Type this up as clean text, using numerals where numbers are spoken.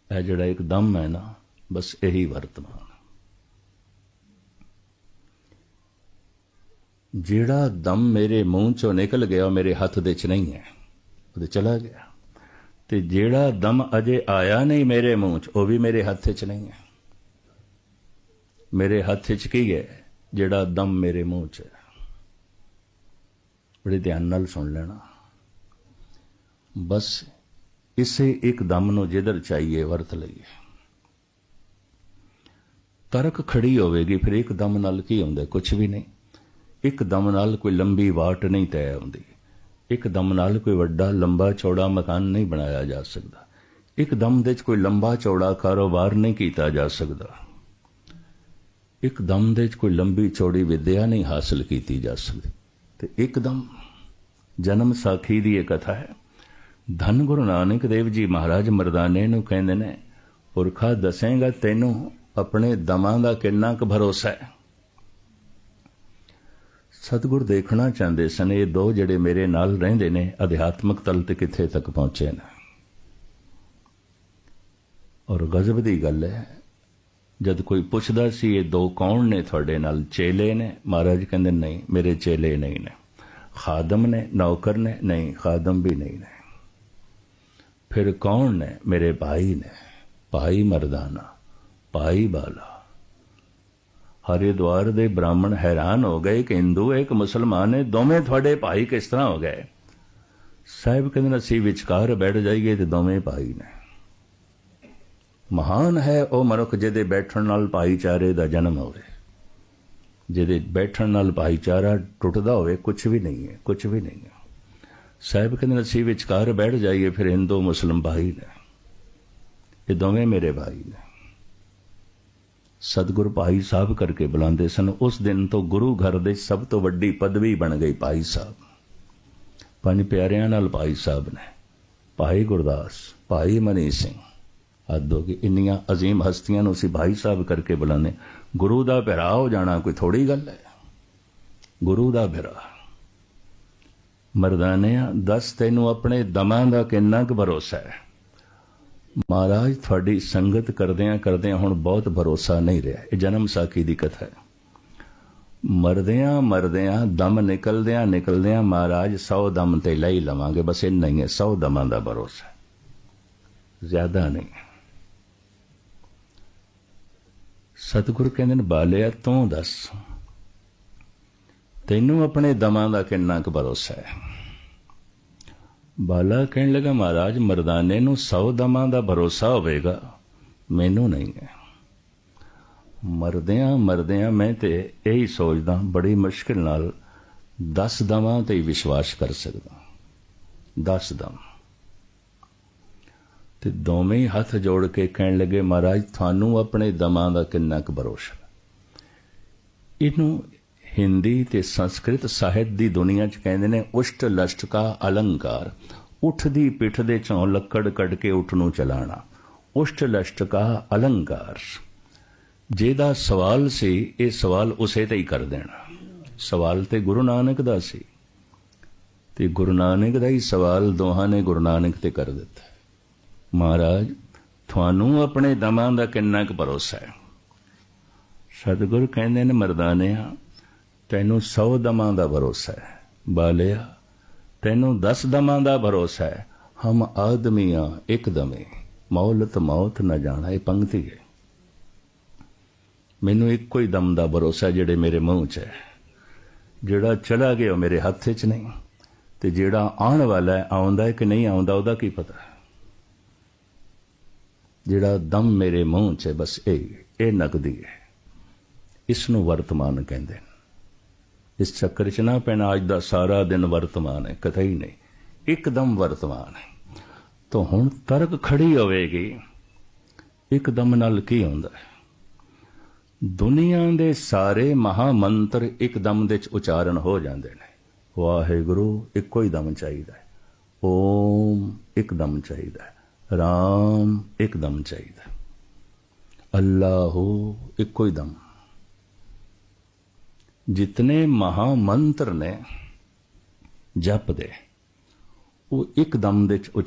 है जिहड़ा एक दम है ना, बस यही वर्तमान। जिहड़ा दम मेरे मूँह चों निकल गया मेरे हथ दे च नहीं है, वो चला गया। ते जिहड़ा दम अजे आया नहीं मेरे मूँह च, वो भी मेरे हथ च नहीं है। मेरे हथ च की है? जिहड़ा दम मेरे मूँह च है। बड़े ध्यान नाल सुन लेना। बस इसे एक दम नूं जिधर चाहिए वरत लईए। तरक खड़ी होवेगी, फिर एक दम नाल की हुंदा? कुछ भी नहीं। एक दम नाल कोई लंबी वाट नहीं तय होंदी। एक दम नाल कोई वड्डा लंबा चौड़ा मकान नहीं बनाया जा सकता। एक दम दे कोई लंबा चौड़ा कारोबार नहीं किया जा सकता। एक दम दे कोई लंबी चौड़ी विद्या नहीं हासिल की जा सकती। तो एकदम जन्म साखी दी कथा है। धन गुरु नानक देव जी महाराज मरदाने नूं कहंदे ने, पुरखा दसेगा तैनूं अपने दमां दा किन्ना क भरोसा है। सतगुर देखना चाहते सन ये दो जिहड़े मेरे नाल रहिंदे ने अध्यात्मक तल ते कित्थे तक पहुंचे ने। और गजब दी गल है, जद कोई पुछदा सी ये दो कौन ने तुहाडे नाल? चेले ने? महाराज कहंदे नहीं, मेरे चेले नहीं ने। खादम ने? नौकर ने? नहीं, खादम भी नहीं ने। फिर कौन ने? मेरे भाई ने। भाई मरदाना, भाई बाला। हरिद्वार दे ब्राह्मण हैरान हो गए कि हिंदू एक मुसलमान है, दोवें थोड़े भाई किस तरह हो गए? साहिब कहते असीं विचकार बैठ जाइए तो दोवें भाई ने। महान है वह मनुख जिहदे बैठण नाल भाईचारे दा जन्म होवे। जिहदे बैठण नाल भाईचारा टुटदा होवे कुछ भी नहीं है, कुछ भी नहीं है। साहिब कहते असीं विचकार बैठ जाइए, फिर हिंदू मुसलिम भाई ने, ये दोवें मेरे भाई ने। सतगुरु भाई साहब करके बुलाते सन। उस दिन तो गुरु घर दे सब तो वड्डी पदवी बन गई भाई साहब। पंज प्यारियां नाल भाई साहब ने, भाई गुरदास, भाई मनी सिंह, हद हो गई। इन्नियां अजीम हस्तियां नूं असीं भाई साहब करके बुलाने। गुरु दा भरा हो जाना कोई थोड़ी गल है। गुरु दा भरा। मरदानिया दस तैनूं अपने दमां दा किन्ना क भरोसा है? महाराज थोड़ी संगत करदियां करदियां हुण बहुत भरोसा नहीं रहा। ये जन्म साखी दी कथा है। मरदियां मरदियां दम निकलदियां निकलदियां महाराज 100 दम ते ले ही लवांगे, बस इन्ना ही है। 100 दमां दा भरोसा, ज्यादा नहीं। सतगुरु कहंदे ने, बालिया तू दस तैनूं अपने दमां दा किन्ना क भरोसा है? बाला कहने लगा, महाराज मरदाने नूं 100 दमां दा भरोसा होवेगा, मैनू नहीं है। मरदियां मरदियां मैं ते यही सोचदा, बड़ी मुश्किल नाल 10 दमां ते विश्वास कर सकदा। 10 दम। ते दोवें हथ जोड़ के कहने लगे, महाराज थानू अपने दमां दा किन्ना क भरोसा? इनू हिंदी ते संस्कृत साहित्य दी दुनिया च कहंदे ने उष्ट लष्ट का अलंकार। उठ दी पिठ दे चों लक्कड़ कड़ के उठ नूं चलाना, उष्ट लष्ट का अलंकार। जेदा सवाल सी ये सवाल उसे ते ही कर देना। सवाल ते गुरु नानक दा सी ते गुरु नानक दा ही सवाल दोहां ने गुरु नानक ते कर दिता। महाराज थानू अपने दमां दा किन्ना क भरोसा है? सतगुरु कहंदे ने, मरदानिया तैनू 100 दमां दा भरोसा है। बालिया तैनू 10 दमां दा भरोसा है। हम आदमियां एक दमे, मौलत मौत न जाना। ये पंक्ति है। मैनू इको ही दम दा भरोसा जिहड़े मेरे मूँह च है। जिहड़ा चला गया मेरे हथ च नहीं, ते जिहड़ा आने वाला है आउंदा है कि नहीं आउंदा ओहदा की पता। जिहड़ा दम मेरे मूँह च है बस ये नकदी है। इसनूं वर्तमान कहंदे ने। इस चक्कर च ना पैना अज दा सारा दिन वर्तमान है, कतई नहीं, एकदम वर्तमान है। तो हुण तरक खड़ी होवेगी, एकदम नाल की हुंदा है? दुनिया दे सारे महामंत्र एकदम दे उचारण हो जाते हैं। वाहिगुरु इको ही दम चाहिए, ओम एकदम चाहिए, राम एकदम चाहिए, अल्लाह इको ही दम। जितने महामंत्र ने जप दे वो एकदम दे